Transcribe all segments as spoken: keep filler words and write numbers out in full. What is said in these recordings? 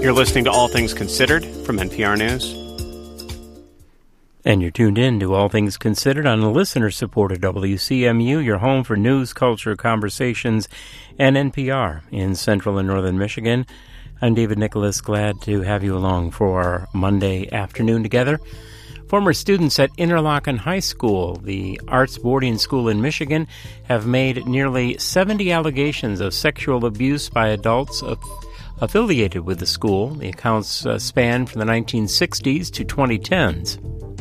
You're listening to All Things Considered from N P R News. And you're tuned in to All Things Considered on the listener-supported W C M U, your home for news, culture, conversations, and N P R in central and northern Michigan. I'm David Nicholas, glad to have you along for our Monday afternoon together. Former students at Interlochen High School, the arts boarding school in Michigan, have made nearly seventy allegations of sexual abuse by adults of affiliated with the school. The accounts uh, span from the nineteen sixties to twenty tens.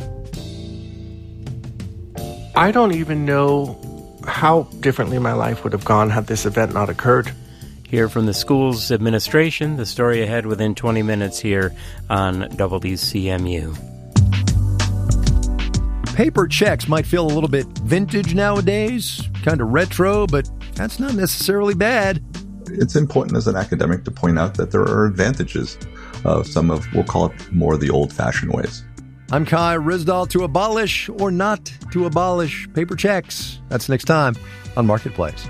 I don't even know how differently my life would have gone had this event not occurred. Hear from the school's administration. The story ahead within twenty minutes here on W C M U. Paper checks might feel a little bit vintage nowadays, kind of retro, but that's not necessarily bad. It's important as an academic to point out that there are advantages of some of, we'll call it more the old-fashioned ways. I'm Kai Ryssdal. To abolish or not to abolish paper checks. That's next time on Marketplace.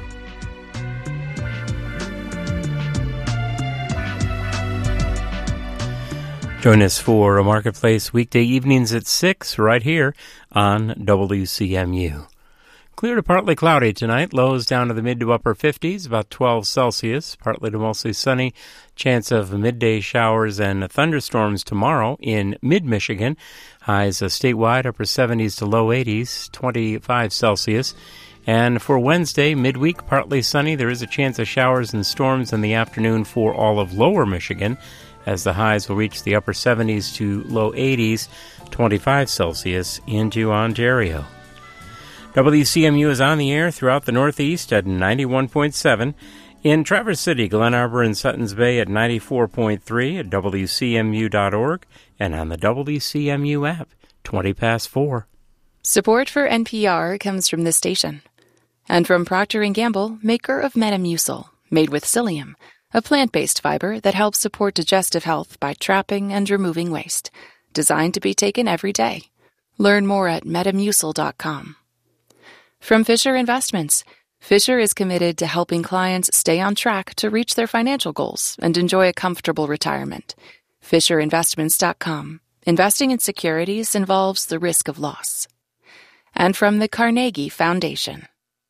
Join us for a Marketplace weekday evenings at six right here on W C M U. Clear to partly cloudy tonight. Lows down to the mid to upper fifties, about twelve Celsius. Partly to mostly sunny. Chance of midday showers and thunderstorms tomorrow in mid-Michigan. Highs uh, statewide, upper seventies to low eighties, twenty-five Celsius. And for Wednesday, midweek, partly sunny. There is a chance of showers and storms in the afternoon for all of lower Michigan, as the highs will reach the upper seventies to low eighties, twenty-five Celsius into Ontario. W C M U is on the air throughout the Northeast at ninety-one point seven. In Traverse City, Glen Arbor, and Suttons Bay at ninety-four point three, at W C M U dot org, and on the W C M U app, twenty past four. Support for N P R comes from this station. And from Procter and Gamble, maker of Metamucil, made with psyllium, a plant-based fiber that helps support digestive health by trapping and removing waste. Designed to be taken every day. Learn more at metamucil dot com. From Fisher Investments, Fisher is committed to helping clients stay on track to reach their financial goals and enjoy a comfortable retirement. Fisher Investments dot com. Investing in securities involves the risk of loss. And from the Carnegie Foundation.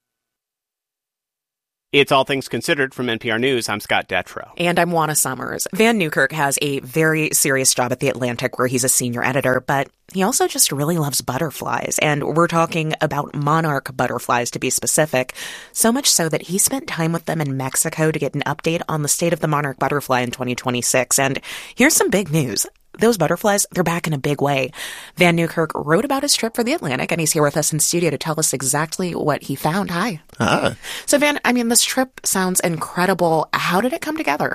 It's All Things Considered from N P R News. I'm Scott Detrow. And I'm Juana Summers. Van Newkirk has a very serious job at The Atlantic where he's a senior editor, but he also just really loves butterflies. And we're talking about monarch butterflies, to be specific. So much so that he spent time with them in Mexico to get an update on the state of the monarch butterfly in twenty twenty-six. And here's some big news. Those butterflies, they're back in a big way. Van Newkirk wrote about his trip for The Atlantic, and he's here with us in studio to tell us exactly what he found. Hi. Hi. So, Van, I mean, this trip sounds incredible. How did it come together?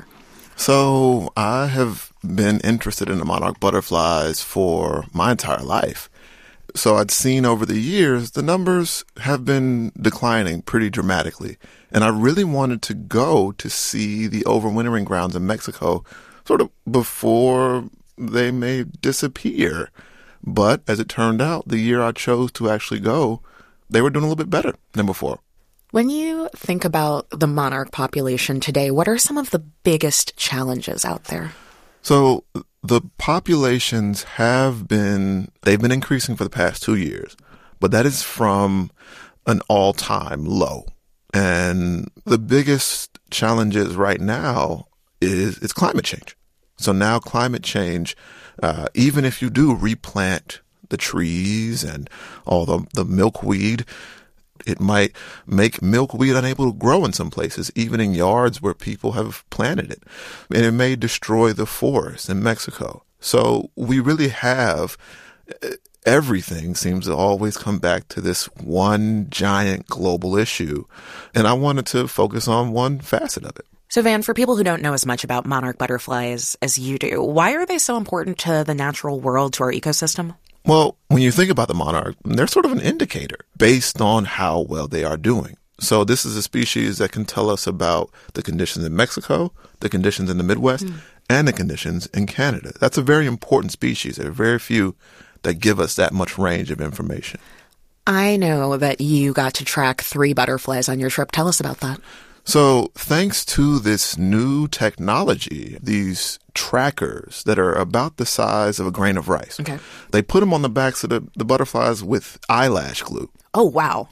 So, I have been interested in the monarch butterflies for my entire life. So, I'd seen over the years, the numbers have been declining pretty dramatically. And I really wanted to go to see the overwintering grounds in Mexico sort of before they may disappear. But as it turned out, the year I chose to actually go, they were doing a little bit better than before. When you think about the monarch population today, what are some of the biggest challenges out there? So the populations have been, they've been increasing for the past two years, but that is from an all-time low. And the biggest challenges right now is, is climate change. So now climate change, uh, even if you do replant the trees and all the, the milkweed, it might make milkweed unable to grow in some places, even in yards where people have planted it. And it may destroy the forest in Mexico. So we really have, everything seems to always come back to this one giant global issue. And I wanted to focus on one facet of it. So, Van, for people who don't know as much about monarch butterflies as you do, why are they so important to the natural world, to our ecosystem? Well, when you think about the monarch, they're sort of an indicator based on how well they are doing. So this is a species that can tell us about the conditions in Mexico, the conditions in the Midwest, mm. and the conditions in Canada. That's a very important species. There are very few that give us that much range of information. I know that you got to track three butterflies on your trip. Tell us about that. So thanks to this new technology, these trackers that are about the size of a grain of rice, okay. they put them on the backs of the, the butterflies with eyelash glue. Oh, wow.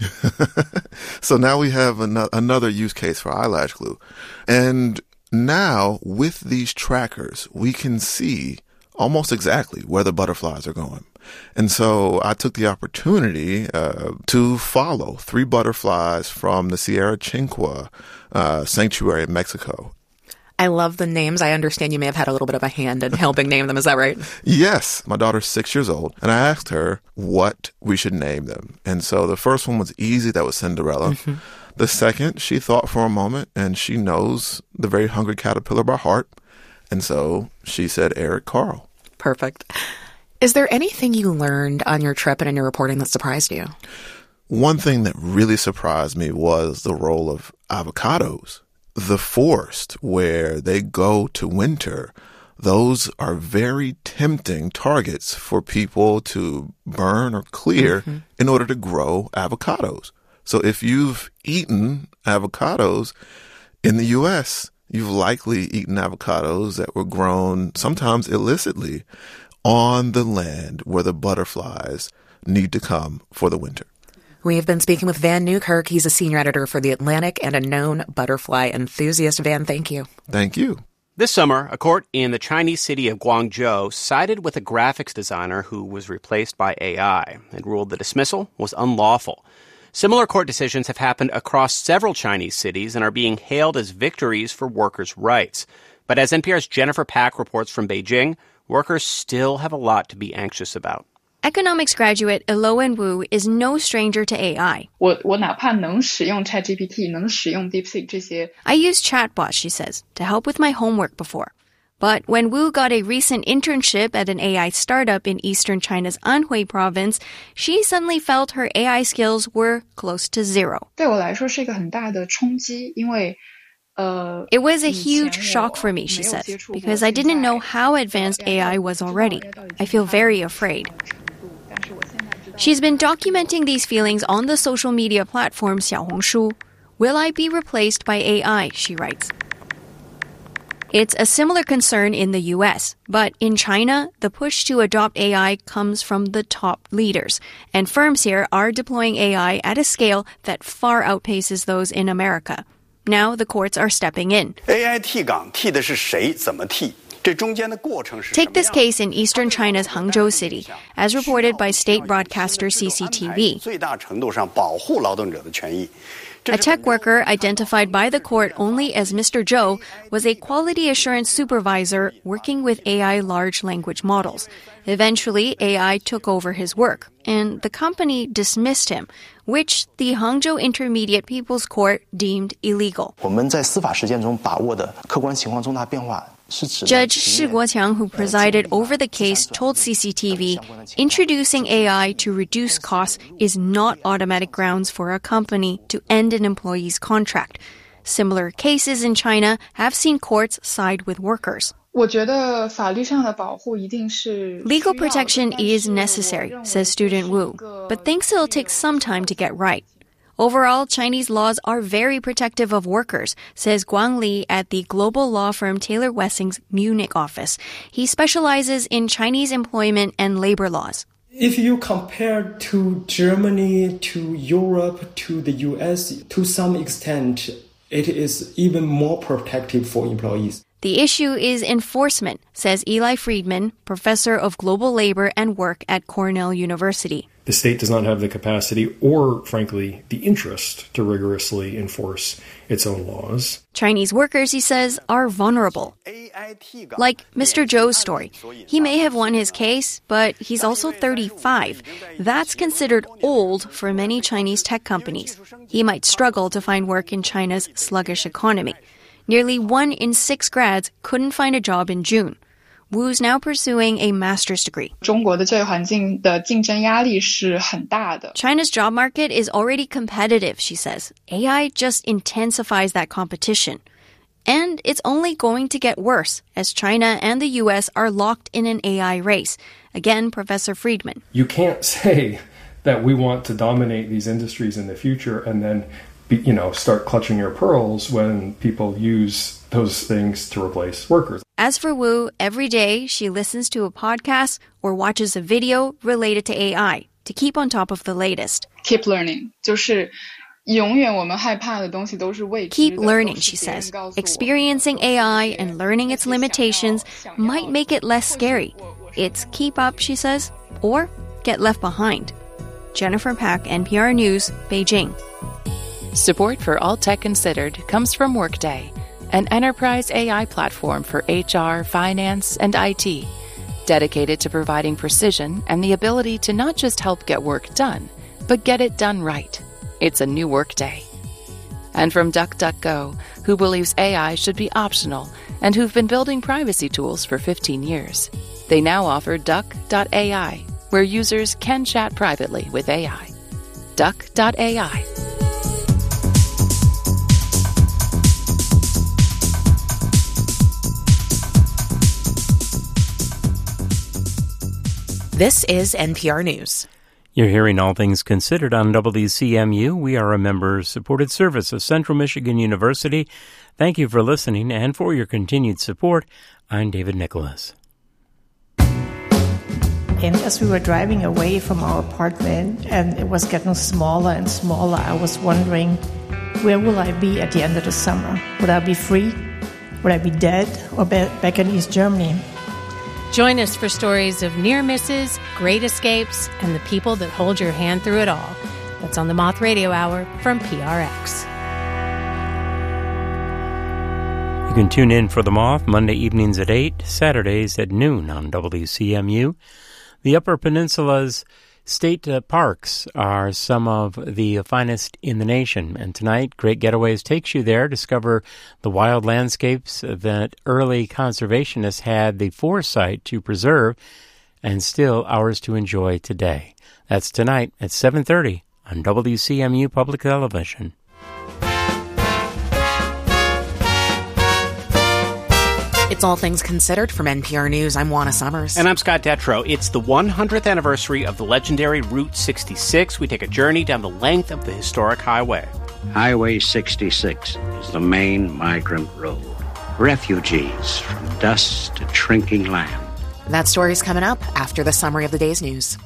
So now we have an- another use case for eyelash glue. And now with these trackers, we can see almost exactly where the butterflies are going. And so I took the opportunity uh, to follow three butterflies from the Sierra Chinqua uh, Sanctuary in Mexico. I love the names. I understand you may have had a little bit of a hand in helping name them. Is that right? Yes. My daughter's six years old, and I asked her what we should name them. And so the first one was easy. That was Cinderella. Mm-hmm. The second, she thought for a moment, and she knows the very hungry caterpillar by heart. And so she said Eric Carle. Perfect. Is there anything you learned on your trip and in your reporting that surprised you? One thing that really surprised me was the role of avocados. The forest where they go to winter, those are very tempting targets for people to burn or clear mm-hmm. in order to grow avocados. So if you've eaten avocados in the U S, you've likely eaten avocados that were grown sometimes illicitly on the land where the butterflies need to come for the winter. We've been speaking with Vann Newkirk. He's a senior editor for The Atlantic and a known butterfly enthusiast. Vann, thank you. Thank you. This summer, a court in the Chinese city of Guangzhou sided with a graphics designer who was replaced by A I and ruled the dismissal was unlawful. Similar court decisions have happened across several Chinese cities and are being hailed as victories for workers' rights. But as N P R's Jennifer Pack reports from Beijing, workers still have a lot to be anxious about. Economics graduate Elowen Wu is no stranger to A I. 我我哪怕能使用 ChatGPT， 能使用 DeepSeek 这些。 I used chatbots, she says, to help with my homework before. But when Wu got a recent internship at an A I startup in eastern China's Anhui province, she suddenly felt her A I skills were close to zero. 对我来说是一个很大的冲击，因为 It was a huge shock for me, she said, because I didn't know how advanced A I was already. I feel very afraid. She's been documenting these feelings on the social media platform Xiaohongshu. Will I be replaced by A I, she writes. It's a similar concern in the U S, but in China, the push to adopt A I comes from the top leaders, and firms here are deploying A I at a scale that far outpaces those in America. Now the courts are stepping in. A I 替岗替的是谁？怎么替？ Take this case in eastern China's Hangzhou city, as reported by state broadcaster C C T V. A tech worker identified by the court only as Mister Zhou was a quality assurance supervisor working with A I large language models. Eventually, A I took over his work, and the company dismissed him, which the Hangzhou Intermediate People's Court deemed illegal. Judge Shi Guoqiang, who presided over the case, told C C T V, introducing A I to reduce costs is not automatic grounds for a company to end an employee's contract. Similar cases in China have seen courts side with workers. Legal protection is necessary, says student Wu, but thinks it'll take some time to get right. Overall, Chinese laws are very protective of workers, says Guang Li at the global law firm Taylor Wessing's Munich office. He specializes in Chinese employment and labor laws. If you compare to Germany, to Europe, to the U S, to some extent, it is even more protective for employees. The issue is enforcement, says Eli Friedman, professor of global labor and work at Cornell University. The state does not have the capacity or, frankly, the interest to rigorously enforce its own laws. Chinese workers, he says, are vulnerable. Like Mister Zhou's story. He may have won his case, but he's also thirty-five. That's considered old for many Chinese tech companies. He might struggle to find work in China's sluggish economy. Nearly one in six grads couldn't find a job in June. Wu's now pursuing a master's degree. China's job market is already competitive, she says. A I just intensifies that competition. And it's only going to get worse as China and the U S are locked in an A I race. Again, Professor Friedman. You can't say that we want to dominate these industries in the future and then be, you know, start clutching your pearls when people use those things to replace workers. As for Wu, every day she listens to a podcast or watches a video related to A I to keep on top of the latest. Keep learning. 就是永远我们害怕的东西都是未知的。 Keep learning, she says. Experiencing A I and learning its limitations might make it less scary. It's keep up, she says, or get left behind. Jennifer Pack, N P R News, Beijing. Support for All Tech Considered comes from Workday, an enterprise A I platform for H R, finance, and I T, dedicated to providing precision and the ability to not just help get work done, but get it done right. It's a new Workday. And from DuckDuckGo, who believes A I should be optional and who've been building privacy tools for fifteen years. They now offer Duck dot A I, where users can chat privately with A I. Duck dot A I. This is N P R News. You're hearing All Things Considered on W C M U. We are a member-supported service of Central Michigan University. Thank you for listening and for your continued support. I'm David Nicholas. And as we were driving away from our apartment and it was getting smaller and smaller, I was wondering, where will I be at the end of the summer? Would I be free? Would I be dead or back in East Germany? Join us for stories of near misses, great escapes, and the people that hold your hand through it all. That's on the Moth Radio Hour from P R X. You can tune in for The Moth Monday evenings at eight, Saturdays at noon on W C M U. The Upper Peninsula's state uh, parks are some of the finest in the nation, and tonight Great Getaways takes you there. Discover the wild landscapes that early conservationists had the foresight to preserve and still ours to enjoy today. That's tonight at seven thirty on W C M U Public Television. It's All Things Considered from N P R News. I'm Juana Summers. And I'm Scott Detrow. It's the one hundredth anniversary of the legendary Route sixty-six. We take a journey down the length of the historic highway. Highway sixty-six is the main migrant road. Refugees from dust to shrinking land. That story's coming up after the summary of the day's news.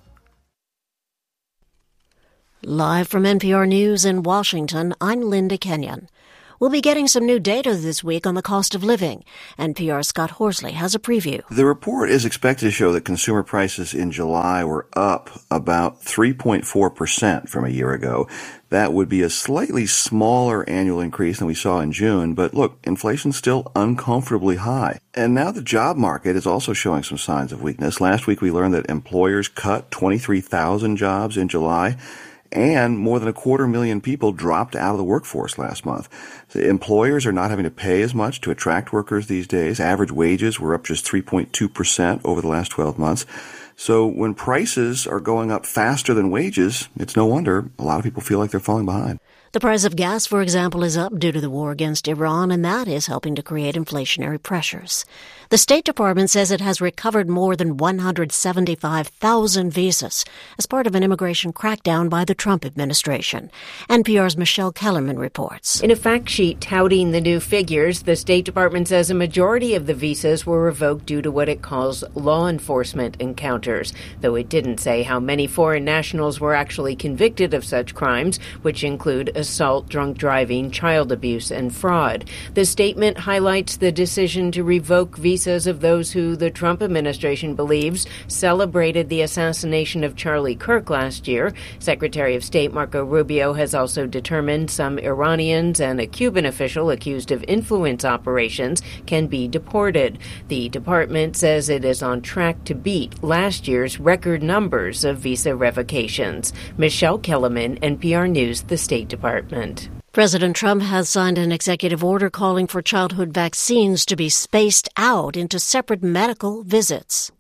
Live from N P R News in Washington, I'm Linda Kenyon. We'll be getting some new data this week on the cost of living. N P R's Scott Horsley has a preview. The report is expected to show that consumer prices in July were up about three point four percent from a year ago. That would be a slightly smaller annual increase than we saw in June, but look, inflation's still uncomfortably high. And now the job market is also showing some signs of weakness. Last week we learned that employers cut twenty-three thousand jobs in July. And more than a quarter million people dropped out of the workforce last month. So employers are not having to pay as much to attract workers these days. Average wages were up just three point two percent over the last twelve months. So when prices are going up faster than wages, it's no wonder a lot of people feel like they're falling behind. The price of gas, for example, is up due to the war against Iran, and that is helping to create inflationary pressures. The State Department says it has recovered more than one hundred seventy-five thousand visas as part of an immigration crackdown by the Trump administration. N P R's Michelle Kellerman reports. In a fact sheet touting the new figures, the State Department says a majority of the visas were revoked due to what it calls law enforcement encounters, though it didn't say how many foreign nationals were actually convicted of such crimes, which include assault, drunk driving, child abuse, and fraud. The statement highlights the decision to revoke visas of those who the Trump administration believes celebrated the assassination of Charlie Kirk last year. Secretary of State Marco Rubio has also determined some Iranians and a Cuban official accused of influence operations can be deported. The department says it is on track to beat last year's record numbers of visa revocations. Michelle Kellerman, N P R News, the State Department. President Trump has signed an executive order calling for childhood vaccines to be spaced out into separate medical visits.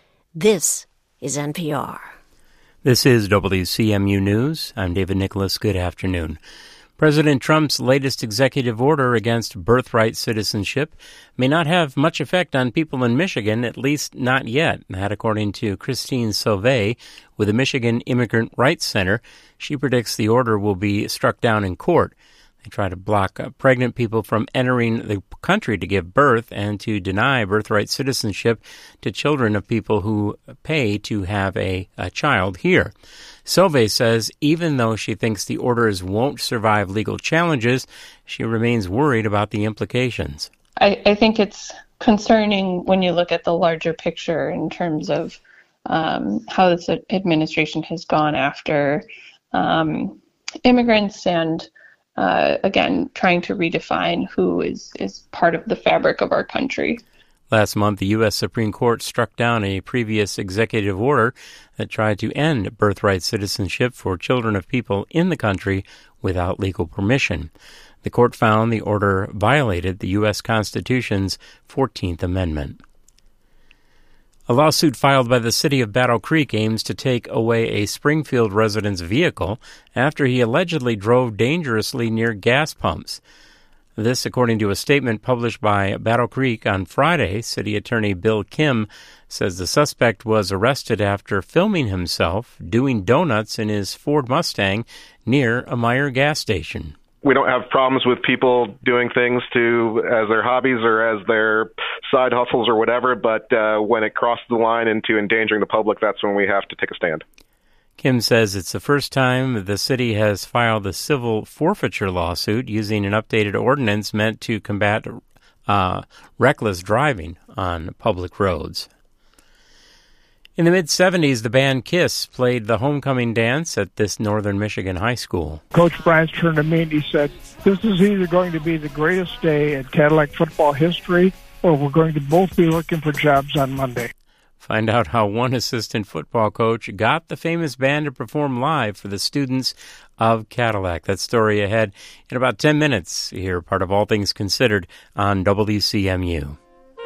This is N P R. This is W C M U News. I'm David Nicholas. Good afternoon. President Trump's latest executive order against birthright citizenship may not have much effect on people in Michigan, at least not yet. That, according to Christine Sauvé with the Michigan Immigrant Rights Center. She predicts the order will be struck down in court. They try to block uh, pregnant people from entering the country to give birth and to deny birthright citizenship to children of people who pay to have a, a child here. Sauvé says even though she thinks the orders won't survive legal challenges, she remains worried about the implications. I, I think it's concerning when you look at the larger picture in terms of um, how this administration has gone after um, immigrants and, uh, again, trying to redefine who is, is part of the fabric of our country. Last month, the U S Supreme Court struck down a previous executive order that tried to end birthright citizenship for children of people in the country without legal permission. The court found the order violated the U S Constitution's fourteenth Amendment. A lawsuit filed by the city of Battle Creek aims to take away a Springfield resident's vehicle after he allegedly drove dangerously near gas pumps. This, according to a statement published by Battle Creek on Friday. City Attorney Bill Kim says the suspect was arrested after filming himself doing donuts in his Ford Mustang near a Meijer gas station. We don't have problems with people doing things to as their hobbies or as their side hustles or whatever, but uh, when it crosses the line into endangering the public, that's when we have to take a stand. Kim says it's the first time the city has filed a civil forfeiture lawsuit using an updated ordinance meant to combat uh, reckless driving on public roads. In the mid-seventies, the band KISS played the homecoming dance at this northern Michigan high school. Coach Bryant turned to me and he said, "This is either going to be the greatest day in Cadillac football history, or we're going to both be looking for jobs on Monday." Find out how one assistant football coach got the famous band to perform live for the students of Cadillac. That story ahead in about ten minutes here, part of All Things Considered on W C M U.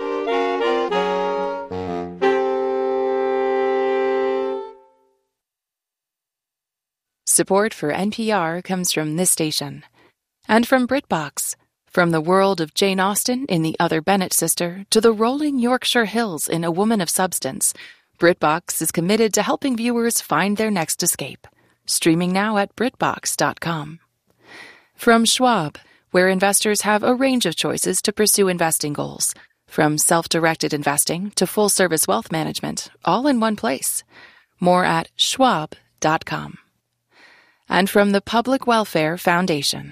Support for N P R comes from this station and from BritBox. From the world of Jane Austen in The Other Bennet Sister to the rolling Yorkshire Hills in A Woman of Substance, BritBox is committed to helping viewers find their next escape. Streaming now at Brit Box dot com. From Schwab, where investors have a range of choices to pursue investing goals. From self-directed investing to full-service wealth management, all in one place. More at Schwab dot com. And from the Public Welfare Foundation.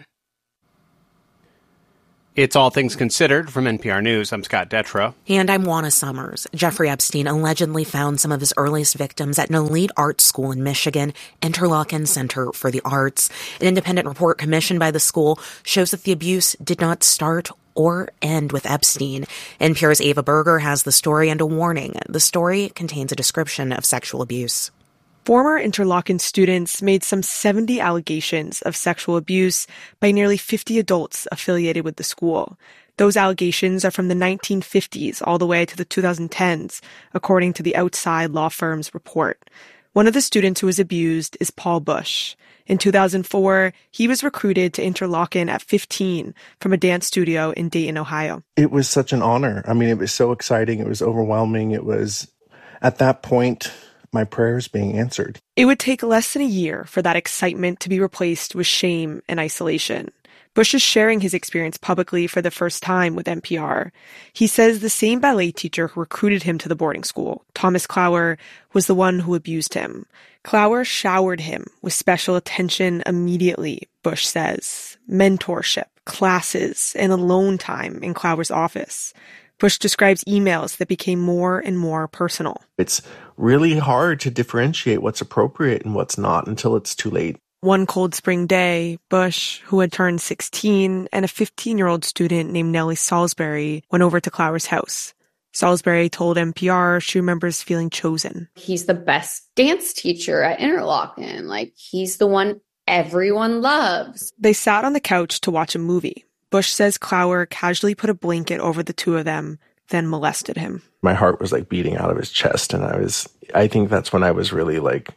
It's All Things Considered from N P R News. I'm Scott Detrow. And I'm Juana Summers. Jeffrey Epstein allegedly found some of his earliest victims at an elite art school in Michigan, Interlochen Center for the Arts. An independent report commissioned by the school shows that the abuse did not start or end with Epstein. N P R's Ava Berger has the story and a warning. The story contains a description of sexual abuse. Former Interlochen students made some seventy allegations of sexual abuse by nearly fifty adults affiliated with the school. Those allegations are from the nineteen fifties all the way to the twenty tens, according to the Outside Law Firm's report. One of the students who was abused is Paul Bush. In two thousand four, he was recruited to Interlochen at fifteen from a dance studio in Dayton, Ohio. It was such an honor. I mean, it was so exciting. It was overwhelming. It was, at that point, my prayers being answered. It would take less than a year for that excitement to be replaced with shame and isolation. Bush is sharing his experience publicly for the first time with N P R. He says the same ballet teacher who recruited him to the boarding school, Thomas Clower, was the one who abused him. Clower showered him with special attention immediately, Bush says. Mentorship, classes, and alone time in Clower's office. Bush describes emails that became more and more personal. It's really hard to differentiate what's appropriate and what's not until it's too late. One cold spring day, Bush, who had turned sixteen, and a fifteen-year-old student named Nellie Salisbury went over to Clower's house. Salisbury told N P R she remembers feeling chosen. He's the best dance teacher at Interlochen. Like, he's the one everyone loves. They sat on the couch to watch a movie. Bush says Clower casually put a blanket over the two of them, then molested him. My heart was like beating out of his chest, and I was, I think that's when I was really like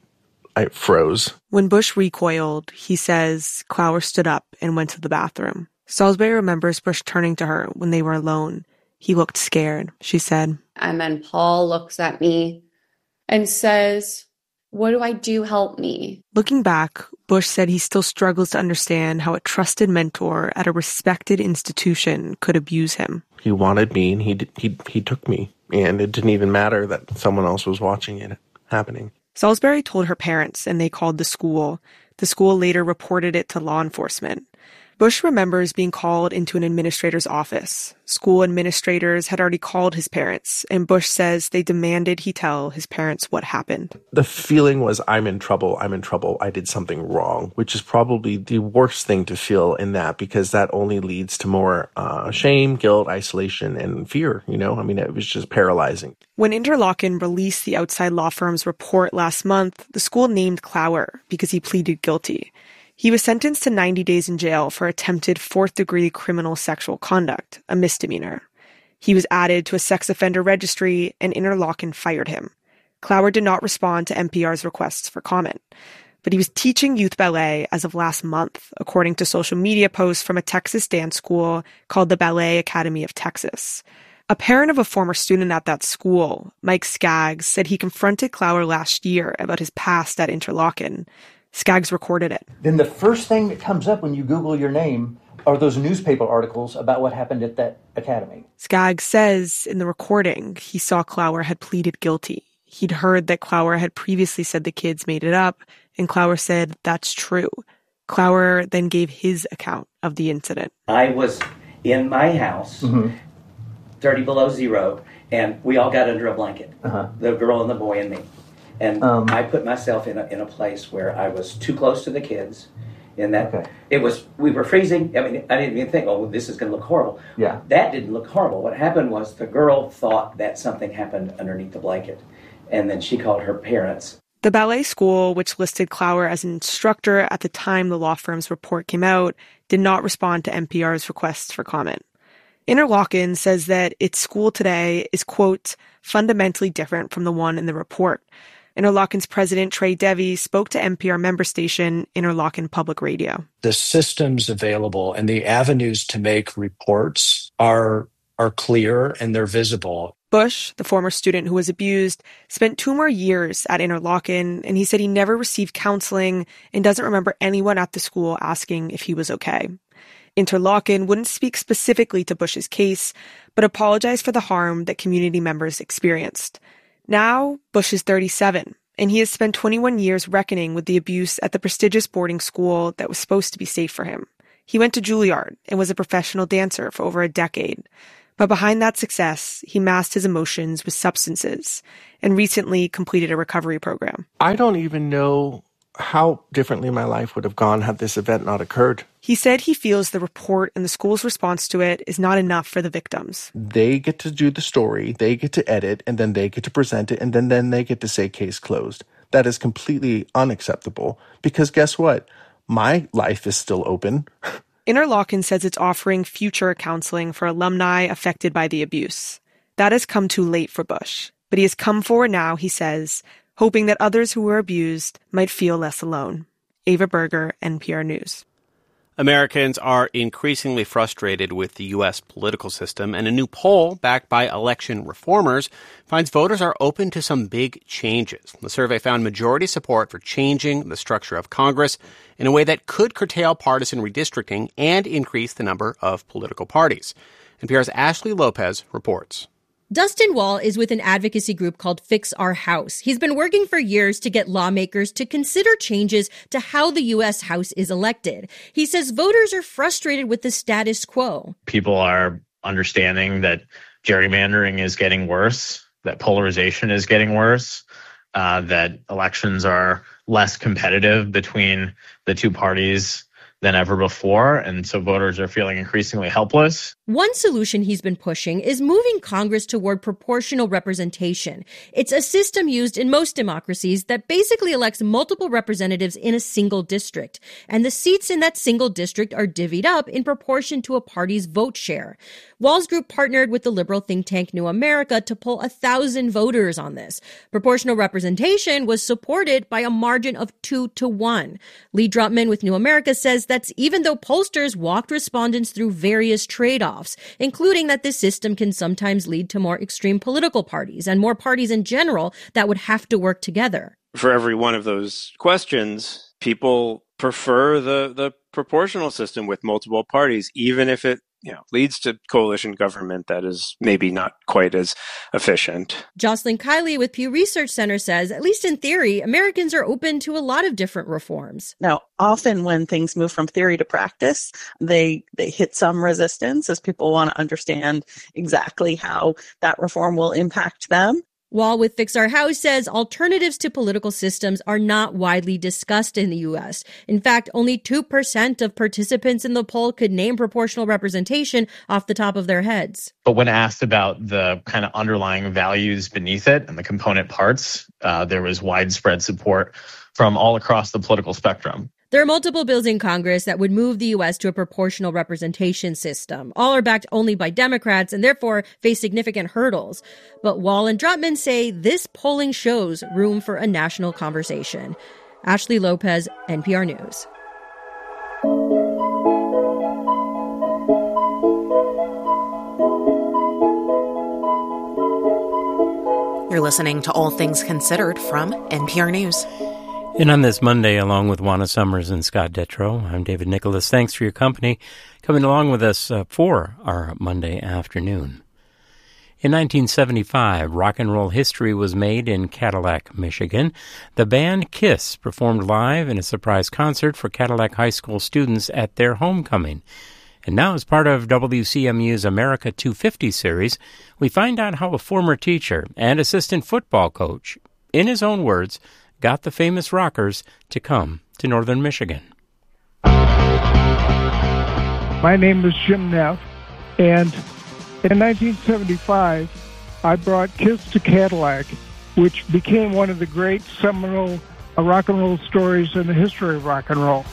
I froze. When Bush recoiled, he says Clower stood up and went to the bathroom. Salisbury remembers Bush turning to her when they were alone. He looked scared, she said. And then Paul looks at me and says, "What do I do? Help me." Looking back, Bush said he still struggles to understand how a trusted mentor at a respected institution could abuse him. He wanted me, and he did, he he took me, and it didn't even matter that someone else was watching it happening. Salisbury told her parents, and they called the school. The school later reported it to law enforcement. Bush remembers being called into an administrator's office. School administrators had already called his parents, and Bush says they demanded he tell his parents what happened. The feeling was, I'm in trouble, I'm in trouble, I did something wrong, which is probably the worst thing to feel in that, because that only leads to more uh, shame, guilt, isolation, and fear, you know? I mean, it was just paralyzing. When Interlochen released the outside law firm's report last month, the school named Clower because he pleaded guilty. He was sentenced to ninety days in jail for attempted fourth-degree criminal sexual conduct, a misdemeanor. He was added to a sex offender registry, and Interlochen fired him. Clower did not respond to N P R's requests for comment. But he was teaching youth ballet as of last month, according to social media posts from a Texas dance school called the Ballet Academy of Texas. A parent of a former student at that school, Mike Skaggs, said he confronted Clower last year about his past at Interlochen. Skaggs recorded it. Then the first thing that comes up when you Google your name are those newspaper articles about what happened at that academy. Skaggs says in the recording he saw Clower had pleaded guilty. He'd heard that Clower had previously said the kids made it up, and Clower said that's true. Clower then gave his account of the incident. I was in my house, mm-hmm. thirty below zero, and we all got under a blanket, uh-huh. the girl and the boy and me. And um, I put myself in a, in a place where I was too close to the kids. In that okay. it was, we were freezing. I mean, I didn't even think, oh, this is going to look horrible. Yeah. That didn't look horrible. What happened was the girl thought that something happened underneath the blanket. And then she called her parents. The ballet school, which listed Clower as an instructor at the time the law firm's report came out, did not respond to N P R's requests for comment. Interlochen says that its school today is, quote, fundamentally different from the one in the report. Interlochen's president, Trey Devy, spoke to N P R member station Interlochen Public Radio. The systems available and the avenues to make reports are are clear and they're visible. Bush, the former student who was abused, spent two more years at Interlochen, and he said he never received counseling and doesn't remember anyone at the school asking if he was okay. Interlochen wouldn't speak specifically to Bush's case, but apologized for the harm that community members experienced. Now, Bush is thirty-seven, and he has spent twenty-one years reckoning with the abuse at the prestigious boarding school that was supposed to be safe for him. He went to Juilliard and was a professional dancer for over a decade. But behind that success, he masked his emotions with substances and recently completed a recovery program. I don't even know how differently my life would have gone had this event not occurred. He said he feels the report and the school's response to it is not enough for the victims. They get to do the story, they get to edit, and then they get to present it, and then, then they get to say case closed. That is completely unacceptable, because guess what? My life is still open. Interlochen says it's offering future counseling for alumni affected by the abuse. That has come too late for Bush, but he has come forward now, he says, hoping that others who were abused might feel less alone. Ava Berger, N P R News. Americans are increasingly frustrated with the U S political system, and a new poll backed by election reformers finds voters are open to some big changes. The survey found majority support for changing the structure of Congress in a way that could curtail partisan redistricting and increase the number of political parties. N P R's Ashley Lopez reports. Dustin Wall is with an advocacy group called Fix Our House. He's been working for years to get lawmakers to consider changes to how the U S House is elected. He says voters are frustrated with the status quo. People are understanding that gerrymandering is getting worse, that polarization is getting worse, uh, that elections are less competitive between the two parties than ever before. And so voters are feeling increasingly helpless. One solution he's been pushing is moving Congress toward proportional representation. It's a system used in most democracies that basically elects multiple representatives in a single district. And the seats in that single district are divvied up in proportion to a party's vote share. Walz Group partnered with the liberal think tank New America to poll a thousand voters on this. Proportional representation was supported by a margin of two to one. Lee Drutman with New America says that's even though pollsters walked respondents through various trade-offs, including that this system can sometimes lead to more extreme political parties and more parties in general that would have to work together. For every one of those questions, people prefer the, the proportional system with multiple parties, even if it you know, leads to coalition government that is maybe not quite as efficient. Jocelyn Kiley with Pew Research Center says, at least in theory, Americans are open to a lot of different reforms. Now, often when things move from theory to practice, they they hit some resistance as people want to understand exactly how that reform will impact them. Wall with Fix Our House says alternatives to political systems are not widely discussed in the U S. In fact, only two percent of participants in the poll could name proportional representation off the top of their heads. But when asked about the kind of underlying values beneath it and the component parts, uh, there was widespread support from all across the political spectrum. There are multiple bills in Congress that would move the U S to a proportional representation system. All are backed only by Democrats and therefore face significant hurdles. But Wall and Drutman say this polling shows room for a national conversation. Ashley Lopez, N P R News. You're listening to All Things Considered from N P R News. And on this Monday, along with Juana Summers and Scott Detrow, I'm David Nicholas. Thanks for your company, coming along with us uh, for our Monday afternoon. In nineteen seventy-five, rock and roll history was made in Cadillac, Michigan. The band KISS performed live in a surprise concert for Cadillac High School students at their homecoming. And now, as part of W C M U's America two fifty series, we find out how a former teacher and assistant football coach, in his own words, got the famous rockers to come to northern Michigan. My name is Jim Neff, and in nineteen seventy-five, I brought KISS to Cadillac, which became one of the great seminal uh, rock and roll stories in the history of rock and roll.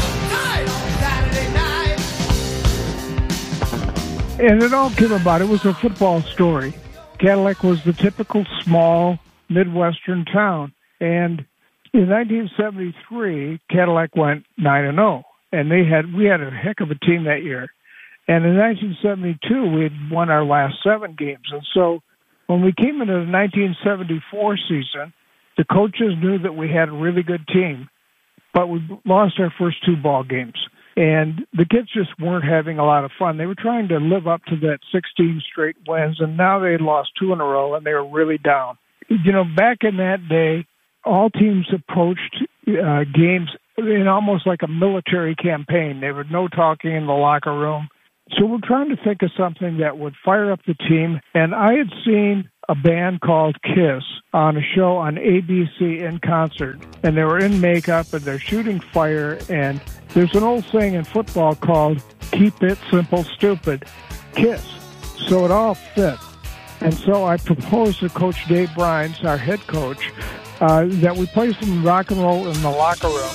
And it all came about. It was a football story. Cadillac was the typical small Midwestern town. And in nineteen seventy-three, Cadillac went nine and oh, and they had we had a heck of a team that year. And in nineteen seventy-two, we had won our last seven games. And so when we came into the nineteen seventy-four season, the coaches knew that we had a really good team, but we lost our first two ball games. And the kids just weren't having a lot of fun. They were trying to live up to that sixteen straight wins, and now they had lost two in a row, and they were really down. You know, back in that day, all teams approached uh, games in almost like a military campaign. There was no talking in the locker room. So we're trying to think of something that would fire up the team. And I had seen a band called KISS on a show on A B C in concert. And they were in makeup and they're shooting fire. And there's an old saying in football called, keep it simple, stupid, KISS. So it all fit. And so I proposed to Coach Dave Bryans, our head coach, Uh, that we play some rock and roll in the locker room.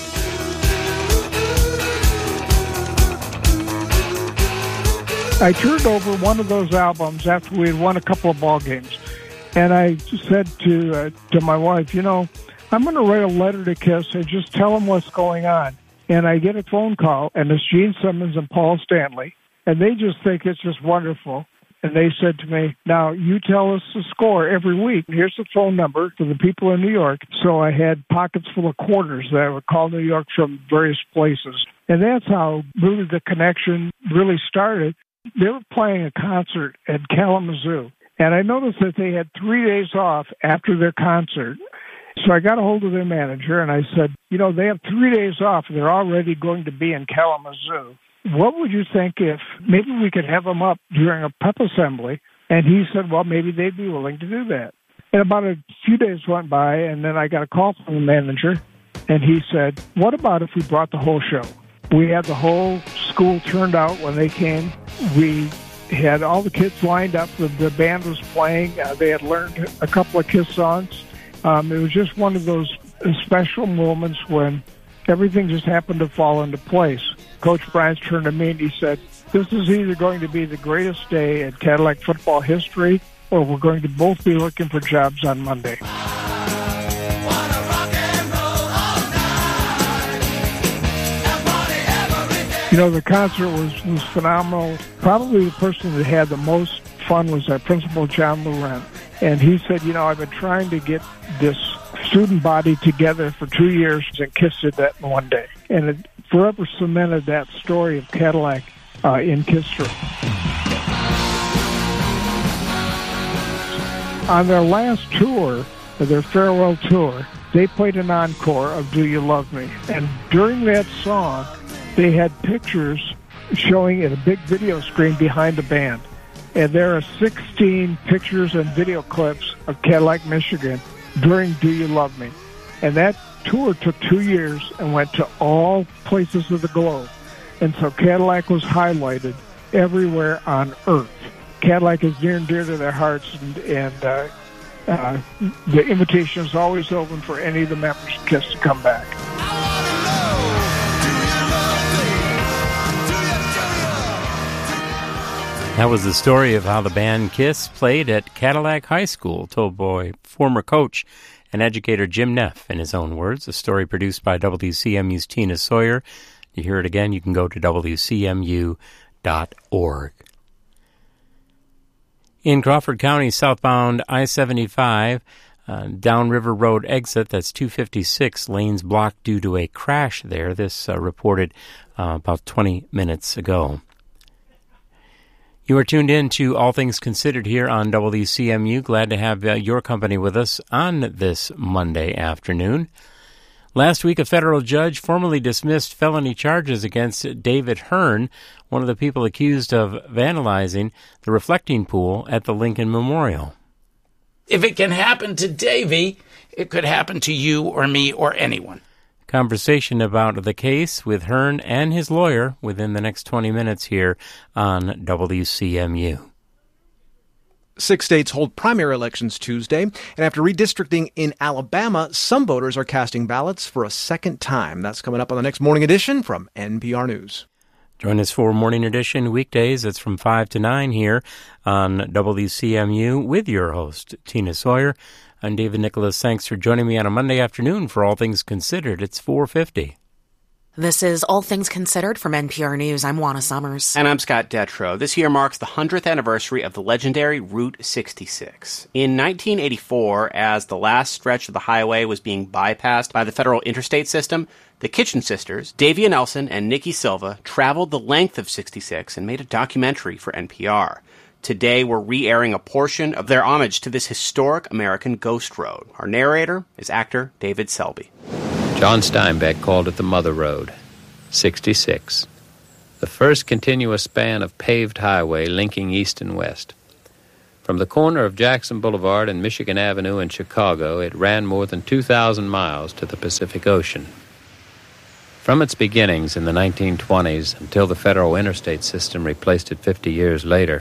I turned over one of those albums after we had won a couple of ball games, and I said to uh, to my wife, you know, I'm going to write a letter to KISS and just tell them what's going on. And I get a phone call, and it's Gene Simmons and Paul Stanley, and they just think it's just wonderful. And they said to me, now, you tell us the score every week. Here's the phone number for the people in New York. So I had pockets full of quarters that I would call New York from various places. And that's how really the connection really started. They were playing a concert at Kalamazoo. And I noticed that they had three days off after their concert. So I got a hold of their manager, and I said, you know, they have three days off. And they're already going to be in Kalamazoo. What would you think if maybe we could have them up during a pep assembly? And he said, well, maybe they'd be willing to do that. And about a few days went by, and then I got a call from the manager, and he said, what about if we brought the whole show? We had the whole school turned out when they came. We had all the kids lined up. The, the band was playing. Uh, they had learned a couple of KISS songs. Um, it was just one of those special moments when everything just happened to fall into place. Coach Bryant turned to me and he said, this is either going to be the greatest day in Cadillac football history, or we're going to both be looking for jobs on Monday. You know, the concert was, was phenomenal. Probably the person that had the most fun was our principal, John Laurent. And he said, you know, I've been trying to get this student body together for two years, and KISS did that in one day. And it forever cemented that story of Cadillac uh, in KISS history. On their last tour, their farewell tour, they played an encore of Do You Love Me? And during that song, they had pictures showing in a big video screen behind the band. And there are sixteen pictures and video clips of Cadillac, Michigan during Do You Love Me? And that tour took two years and went to all places of the globe. And so Cadillac was highlighted everywhere on earth. Cadillac is near and dear to their hearts, and, and uh, uh, the invitation is always open for any of the members of KISS to come back. That was the story of how the band KISS played at Cadillac High School, told by former coach and educator Jim Neff in his own words. A story produced by W C M U's Tina Sawyer. To hear it again, you can go to W C M U dot org. In Crawford County, southbound I seventy-five, uh, Downriver Road exit, that's two fifty-six, lanes blocked due to a crash there. This uh, reported uh, about twenty minutes ago. You are tuned in to All Things Considered here on W C M U. Glad to have uh, your company with us on this Monday afternoon. Last week, a federal judge formally dismissed felony charges against David Hearn, one of the people accused of vandalizing the reflecting pool at the Lincoln Memorial. If it can happen to Davy, it could happen to you or me or anyone. Conversation about the case with Hearn and his lawyer within the next twenty minutes here on W C M U. Six states hold primary elections Tuesday, and after redistricting in Alabama, some voters are casting ballots for a second time. That's coming up on the next Morning Edition from N P R News. Join us for Morning Edition weekdays. It's from five to nine here on W C M U with your host, Tina Sawyer. I'm David Nicholas. Thanks for joining me on a Monday afternoon for All Things Considered. It's four fifty. This is All Things Considered from N P R News. I'm Juana Summers. And I'm Scott Detrow. This year marks the hundredth anniversary of the legendary Route sixty-six. In nineteen eighty-four, as the last stretch of the highway was being bypassed by the federal interstate system, the Kitchen Sisters, Davia Nelson and Nikki Silva, traveled the length of sixty-six and made a documentary for N P R. Today, we're re-airing a portion of their homage to this historic American ghost road. Our narrator is actor David Selby. John Steinbeck called it the Mother Road, sixty-six, the first continuous span of paved highway linking east and west. From the corner of Jackson Boulevard and Michigan Avenue in Chicago, it ran more than two thousand miles to the Pacific Ocean. From its beginnings in the nineteen twenties until the federal interstate system replaced it fifty years later,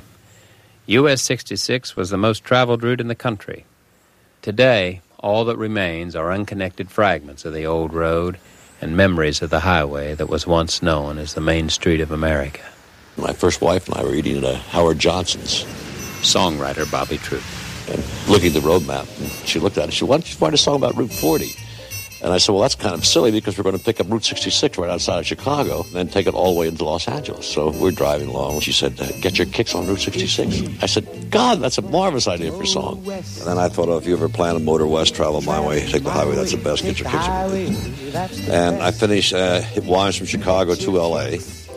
U S sixty-six was the most traveled route in the country. Today, all that remains are unconnected fragments of the old road and memories of the highway that was once known as the Main Street of America. My first wife and I were eating at Howard Johnson's. Songwriter Bobby Troup. And looking at the road map, and she looked at it, she said, why don't you write a song about Route forty? And I said, well, that's kind of silly because we're going to pick up Route sixty-six right outside of Chicago and then take it all the way into Los Angeles. So we're driving along. She said, get your kicks on Route sixty-six. I said, God, that's a marvelous idea for a song. And then I thought, oh, if you ever plan to motor west, travel my way, take the highway, that's the best, get your kicks on. And I finished, uh, it winds from Chicago to L A,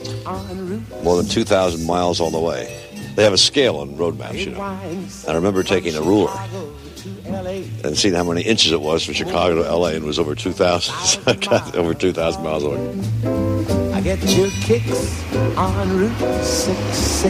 more than two thousand miles all the way. They have a scale on road maps, you know. I remember taking a ruler and seeing how many inches it was from Chicago to L A, and it was over two thousand, over two thousand miles away. I get your kicks on Route sixty-six.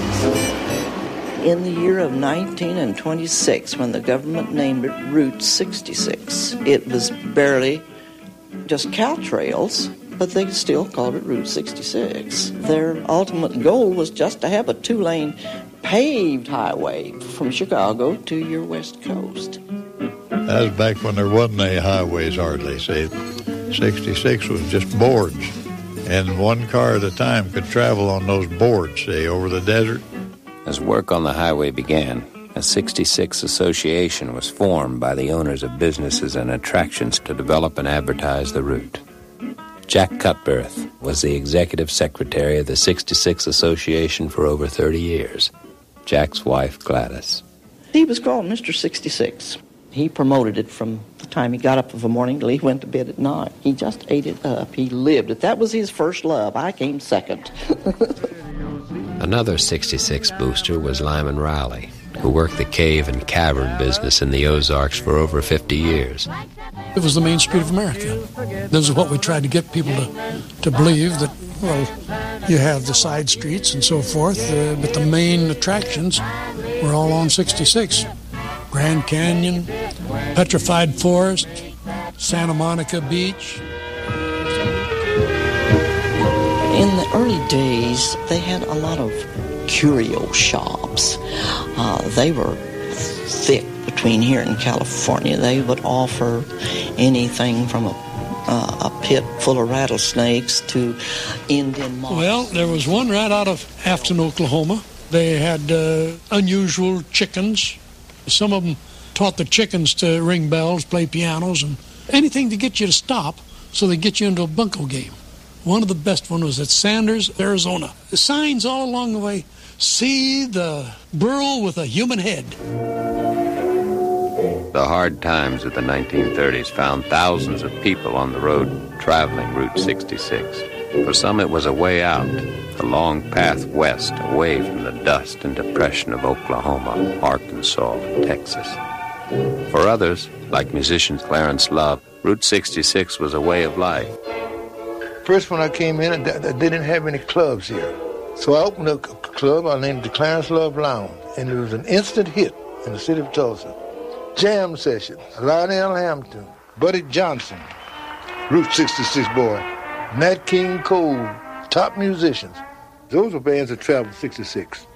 In the year of nineteen twenty-six, when the government named it Route sixty-six, it was barely just Caltrails but they still called it Route sixty-six. Their ultimate goal was just to have a two-lane paved highway from Chicago to your west coast. That was back when there wasn't any highways hardly. See, sixty-six was just boards, and one car at a time could travel on those boards, see, over the desert. As work on the highway began, a sixty-six association was formed by the owners of businesses and attractions to develop and advertise the route. Jack Cutbirth was the executive secretary of the sixty-six Association for over thirty years. Jack's wife, Gladys. He was called Mister sixty-six. He promoted it from the time he got up of a morning till he went to bed at night. He just ate it up. He lived it. That was his first love. I came second. Another sixty-six booster was Lyman Riley, who worked the cave and cavern business in the Ozarks for over fifty years. It was the main street of America. This is what we tried to get people to, to believe, that, well, you have the side streets and so forth, uh, but the main attractions were all on sixty-six. Grand Canyon, Petrified Forest, Santa Monica Beach. In the early days, they had a lot of curio shops. Uh, they were thick between here and California. They would offer anything from a, uh, a pit full of rattlesnakes to Indian moss. Well, there was one right out of Afton, Oklahoma. They had uh, unusual chickens. Some of them taught the chickens to ring bells, play pianos, and anything to get you to stop so they get you into a bunco game. One of the best ones was at Sanders, Arizona. The signs all along the way, see the burro with a human head. The hard times of the nineteen thirties found thousands of people on the road traveling Route sixty-six. For some, it was a way out, a long path west, away from the dust and depression of Oklahoma, Arkansas, and Texas. For others, like musician Clarence Love, Route sixty-six was a way of life. First, when I came in, they didn't have any clubs here. So I opened a club I named the Clarence Love Lounge, and it was an instant hit in the city of Tulsa. Jam sessions, Lionel Hampton, Buddy Johnson, Route sixty-six boy, Nat King Cole, top musicians. Those were bands that traveled sixty-six.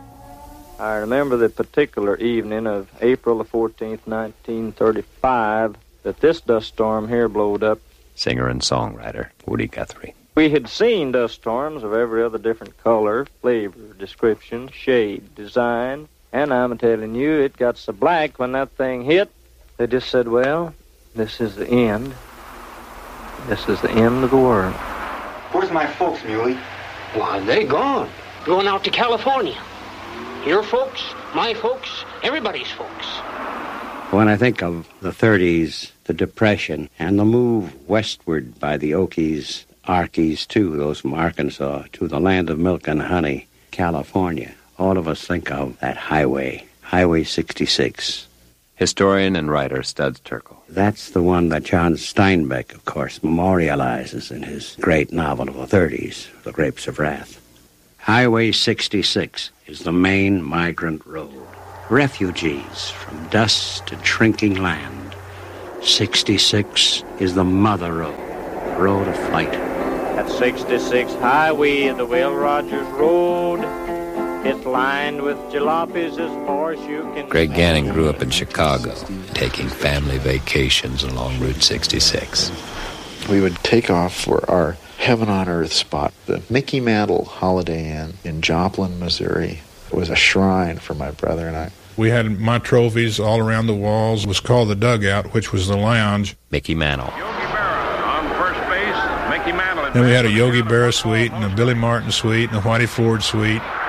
I remember the particular evening of April the fourteenth, nineteen thirty-five, that this dust storm here blowed up. Singer and songwriter Woody Guthrie. We had seen dust storms of every other different color, flavor, description, shade, design, and I'm telling you, it got so black when that thing hit, they just said, well, this is the end. This is the end of the world. Where's my folks, Muley? Why, they gone. Going out to California. Your folks, my folks, everybody's folks. When I think of the thirties, the Depression, and the move westward by the Okies, Arkies too, those from Arkansas, to the land of milk and honey, California, all of us think of that highway, Highway sixty-six. Historian and writer Studs Terkel. That's the one that John Steinbeck, of course, memorializes in his great novel of the thirties, The Grapes of Wrath. Highway sixty-six is the main migrant road. Refugees from dust and shrinking land. sixty-six is the mother road, the road of flight. At sixty-six Highway, the Will Rogers Road, it's lined with jalopies as far as you can... Greg Gannon grew up in Chicago, taking family vacations along Route sixty-six. We would take off for our heaven on earth spot, the Mickey Mantle Holiday Inn in Joplin, Missouri. It was a shrine for my brother and I. We had my trophies all around the walls. It was called the Dugout, which was the lounge. Mickey Mantle. Yogi Berra on first base. Mickey Mantle. Then we had a Yogi Berra suite and a Billy Martin suite and a Whitey Ford suite.